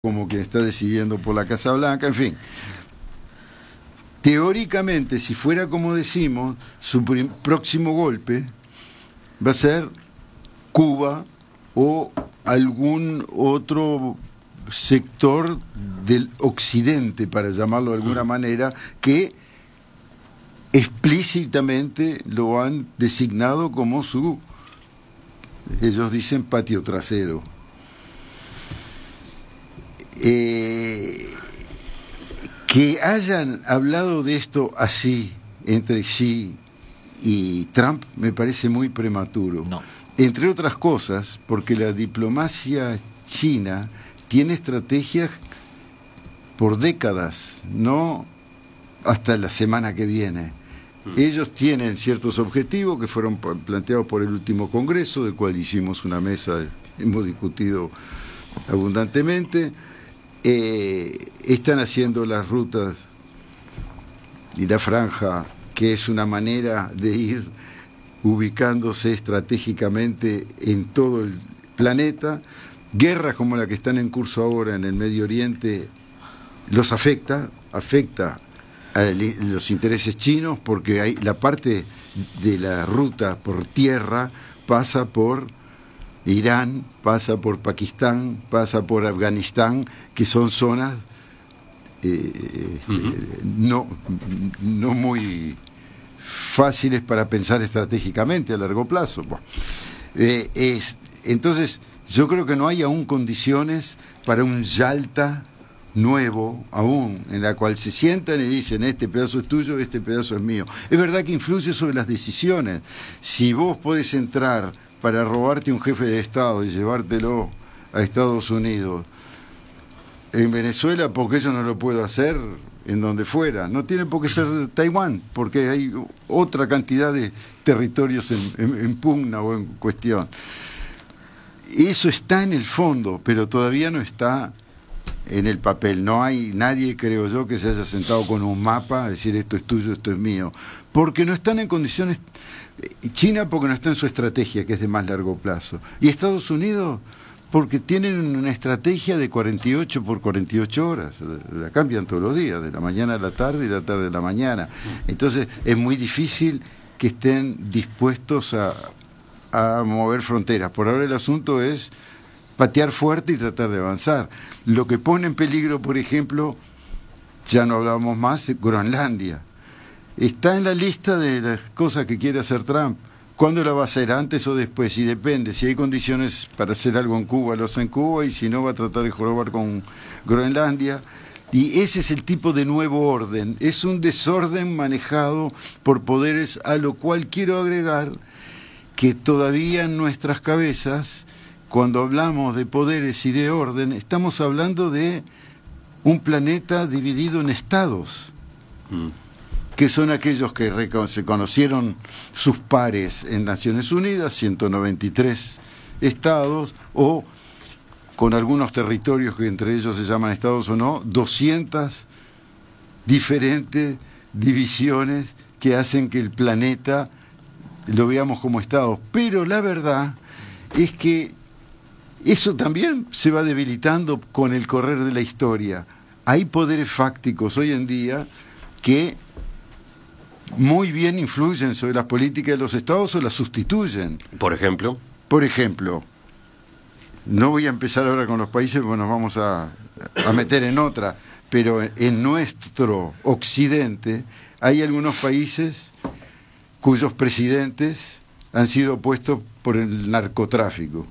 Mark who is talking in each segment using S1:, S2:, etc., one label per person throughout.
S1: como quien está decidiendo por la Casa Blanca, en fin. Teóricamente, si fuera como decimos, su próximo golpe va a ser Cuba o algún otro sector del occidente, para llamarlo de alguna manera, que explícitamente lo han designado como su, ellos dicen, patio trasero. Que hayan hablado de esto así entre Xi y Trump me parece muy prematuro.
S2: No.
S1: Entre otras cosas, porque la diplomacia china tiene estrategias por décadas, no hasta la semana que viene. Ellos tienen ciertos objetivos que fueron planteados por el último Congreso, del cual hicimos una mesa, hemos discutido abundantemente. Están haciendo las rutas y la franja, que es una manera de ir ubicándose estratégicamente en todo el planeta. Guerras como la que están en curso ahora en el Medio Oriente los afecta a los intereses chinos, porque hay la parte de la ruta por tierra pasa por Irán, pasa por Pakistán, pasa por Afganistán, que son zonas no muy fáciles para pensar estratégicamente a largo plazo. Bueno, entonces, yo creo que no hay aún condiciones para un Yalta nuevo aún, en la cual se sientan y dicen, este pedazo es tuyo, este pedazo es mío. Es verdad que influye sobre las decisiones. Si vos podés entrar para robarte un jefe de Estado y llevártelo a Estados Unidos, en Venezuela, porque eso no lo puedo hacer en donde fuera. No tiene por qué ser Taiwán, porque hay otra cantidad de territorios en pugna o en cuestión. Eso está en el fondo, pero todavía no está en el papel. No hay nadie, creo yo, que se haya sentado con un mapa a decir esto es tuyo, esto es mío, porque no están en condiciones. China porque no está en su estrategia, que es de más largo plazo, y Estados Unidos porque tienen una estrategia de 48 por 48 horas, la cambian todos los días, de la mañana a la tarde y la tarde a la mañana. Entonces es muy difícil que estén dispuestos a mover fronteras. Por ahora el asunto es patear fuerte y tratar de avanzar. Lo que pone en peligro, por ejemplo, ya no hablamos más, Groenlandia. Está en la lista de las cosas que quiere hacer Trump. ¿Cuándo la va a hacer? ¿Antes o después? Y depende. Si hay condiciones para hacer algo en Cuba, lo hace en Cuba, y si no, va a tratar de jorobar con Groenlandia. Y ese es el tipo de nuevo orden. Es un desorden manejado por poderes, a lo cual quiero agregar que todavía en nuestras cabezas, cuando hablamos de poderes y de orden, estamos hablando de un planeta dividido en estados. Que son aquellos que se conocieron sus pares en Naciones Unidas, 193 estados, o con algunos territorios que entre ellos se llaman estados o no, 200 diferentes divisiones que hacen que el planeta lo veamos como estados. Pero la verdad es que eso también se va debilitando con el correr de la historia. Hay poderes fácticos hoy en día que muy bien influyen sobre las políticas de los estados o las sustituyen.
S3: Por ejemplo,
S1: no voy a empezar ahora con los países porque nos vamos a meter en otra, pero en nuestro occidente hay algunos países cuyos presidentes han sido puestos por el narcotráfico.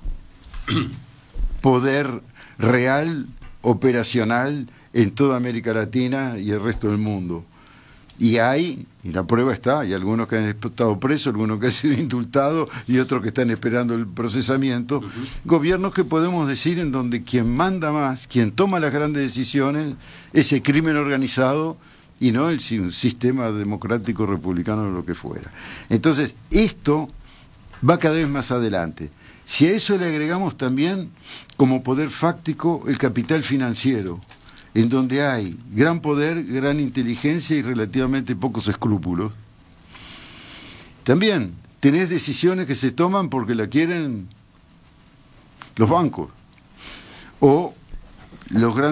S1: Poder real, operacional en toda América Latina y el resto del mundo. Y la prueba está, hay algunos que han estado presos, algunos que han sido indultados y otros que están esperando el procesamiento. Gobiernos que podemos decir en donde quien manda más, quien toma las grandes decisiones, es el crimen organizado y no el sistema democrático republicano o lo que fuera. Entonces, esto va cada vez más adelante. Si a eso le agregamos también, como poder fáctico, el capital financiero, en donde hay gran poder, gran inteligencia y relativamente pocos escrúpulos. También tenés decisiones que se toman porque la quieren los bancos, o los grandes